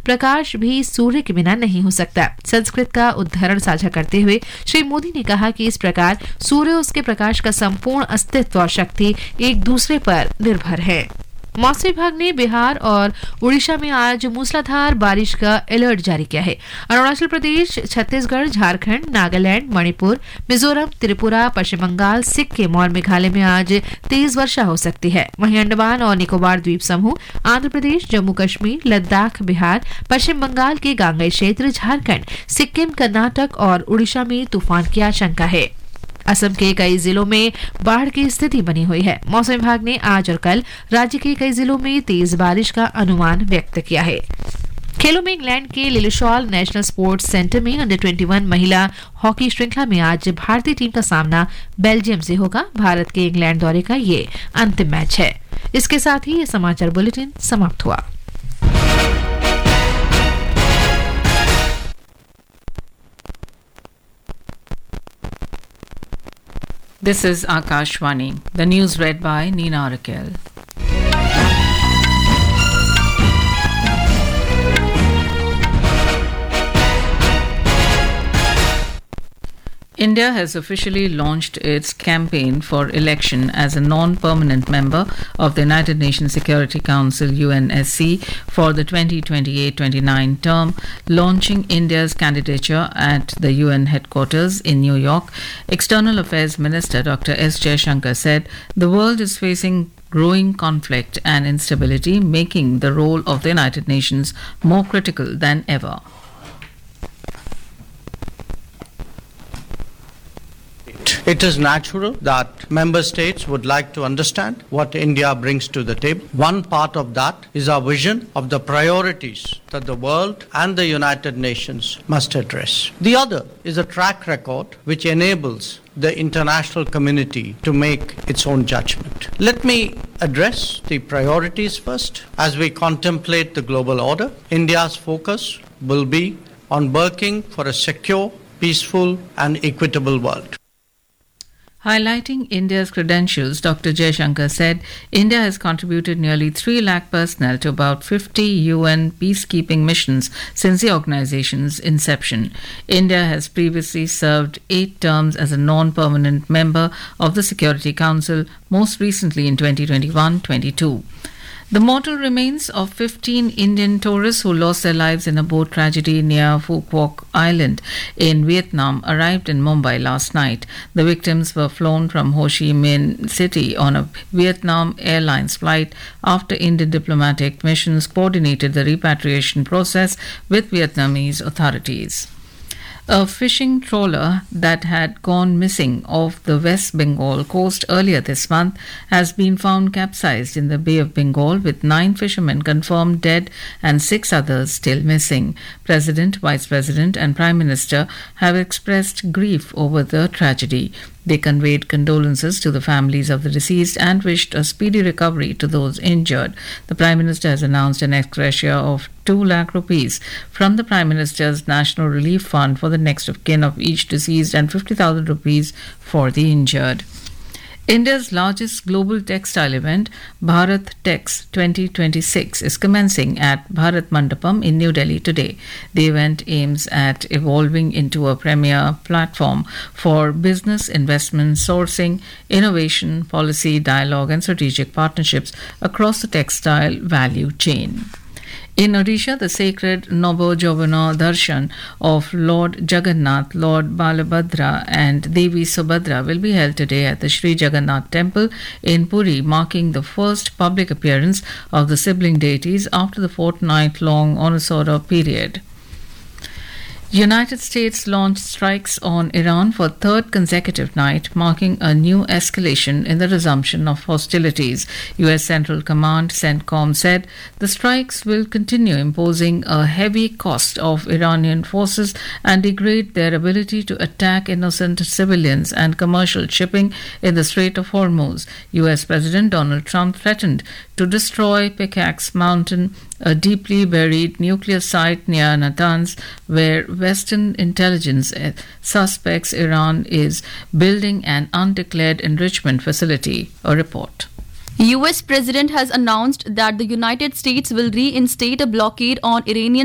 प्रकाश भी सूर्य के बिना नहीं हो सकता। संस्कृत का उदाहरण साझा करते हुए श्री मोदी ने कहा कि इस प्रकार सूर्य, उसके प्रकाश का संपूर्ण अस्तित्व और शक्ति एक दूसरे पर निर्भर है। मौसम विभाग ने बिहार और उड़ीसा में आज मूसलाधार बारिश का अलर्ट जारी किया है। अरुणाचल प्रदेश, छत्तीसगढ़, झारखंड, नागालैंड, मणिपुर, मिजोरम, त्रिपुरा, पश्चिम बंगाल, सिक्किम और मेघालय में आज तेज वर्षा हो सकती है। वहीं अंडमान और निकोबार द्वीप समूह, आंध्र प्रदेश, जम्मू कश्मीर, लद्दाख, बिहार, पश्चिम बंगाल के गांगेय क्षेत्र, झारखंड, सिक्किम, कर्नाटक और उड़ीसा में तूफान की आशंका है। असम के कई जिलों में बाढ़ की स्थिति बनी हुई है। मौसम विभाग ने आज और कल राज्य के कई जिलों में तेज बारिश का अनुमान व्यक्त किया है। खेलों में इंग्लैंड के लिलिशॉल नेशनल स्पोर्ट्स सेंटर में अंडर-21 महिला हॉकी श्रृंखला में आज भारतीय टीम का सामना बेल्जियम से होगा। भारत के इंग्लैंड दौरे का ये अंतिम मैच है। इसके साथ ही ये समाचार बुलेटिन समाप्त हुआ। This is Akashvani. The news read by Nina Raquel. India has officially launched its campaign for election as a non-permanent member of the United Nations Security Council UNSC for the 2028-29 term, launching India's candidature at the UN headquarters in New York. External Affairs Minister Dr. S. Jaishankar said the world is facing growing conflict and instability, making the role of the United Nations more critical than ever. It is natural that member states would like to understand what India brings to the table. One part of that is our vision of the priorities that the world and the United Nations must address. The other is a track record which enables the international community to make its own judgment. Let me address the priorities first. As we contemplate the global order, India's focus will be on working for a secure, peaceful and equitable world. Highlighting India's credentials, Dr. Jaishankar said India has contributed nearly 3 lakh personnel to about 50 UN peacekeeping missions since the organization's inception. India has previously served 8 terms as a non-permanent member of the Security Council, most recently in 2021-22. The mortal remains of 15 Indian tourists who lost their lives in a boat tragedy near Phu Quoc Island in Vietnam arrived in Mumbai last night. The victims were flown from Ho Chi Minh City on a Vietnam Airlines flight after Indian diplomatic missions coordinated the repatriation process with Vietnamese authorities. A fishing trawler that had gone missing off the West Bengal coast earlier this month has been found capsized in the Bay of Bengal, with 9 fishermen confirmed dead and 6 others still missing. President, Vice President and Prime Minister have expressed grief over the tragedy. They conveyed condolences to the families of the deceased and wished a speedy recovery to those injured. The Prime Minister has announced an ex gratia of 2 lakh rupees from the Prime Minister's National Relief Fund for the next of kin of each deceased and 50,000 rupees for the injured. India's largest global textile event, Bharat Tex 2026, is commencing at Bharat Mandapam in New Delhi today. The event aims at evolving into a premier platform for business, investment, sourcing, innovation, policy, dialogue and strategic partnerships across the textile value chain. In Odisha, the sacred Nabojavana Darshan of Lord Jagannath, Lord Balabhadra and Devi Subhadra will be held today at the Sri Jagannath Temple in Puri, marking the first public appearance of the sibling deities after the fortnight-long Anusara period. United States launched strikes on Iran for third consecutive night, marking a new escalation in the resumption of hostilities. U.S. Central Command CENTCOM said the strikes will continue imposing a heavy cost of Iranian forces and degrade their ability to attack innocent civilians and commercial shipping in the Strait of Hormuz. U.S. President Donald Trump threatened to destroy Pickaxe Mountain, a deeply buried nuclear site near Natanz, where Western intelligence suspects Iran is building an undeclared enrichment facility. A report. U.S. President has announced that the United States will reinstate a blockade on Iranian